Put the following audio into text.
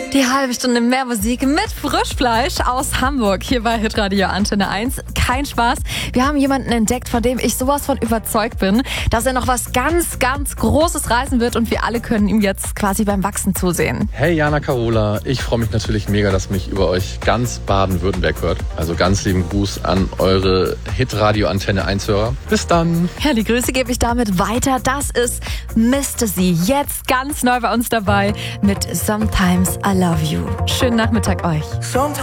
Die halbe Stunde mehr Musik mit Frischfleisch aus Hamburg hier bei Hitradio Antenne 1. Kein Spaß. Wir haben jemanden entdeckt, von dem ich sowas von überzeugt bin, dass er noch was ganz, ganz Großes reißen wird und wir alle können ihm jetzt quasi beim Wachsen zusehen. Hey Jana Carola, ich freue mich natürlich mega, dass mich über euch ganz Baden-Württemberg hört. Also ganz lieben Gruß an eure Hitradio Antenne 1 Hörer. Bis dann. Ja, die Grüße gebe ich damit weiter. Das ist Mr. Sie, jetzt ganz neu bei uns dabei mit Sometimes I Love You. Schönen Nachmittag euch.